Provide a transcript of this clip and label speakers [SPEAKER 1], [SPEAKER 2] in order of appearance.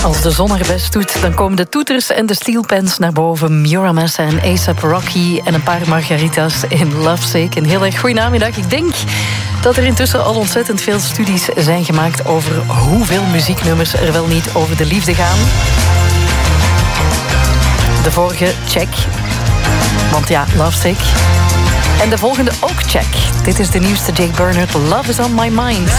[SPEAKER 1] Als de zon haar best doet, dan komen de toeters en de steelpans naar boven. Mura Massa en A$AP Rocky en een paar margaritas in Lovesick. Een heel erg goeie namiddag. Ik denk dat er intussen al ontzettend veel studies zijn gemaakt over hoeveel muzieknummers er wel niet over de liefde gaan. De vorige, check. Want ja, Lovesick. En de volgende ook check. Dit is de nieuwste Jake Bernard, Love is on my mind.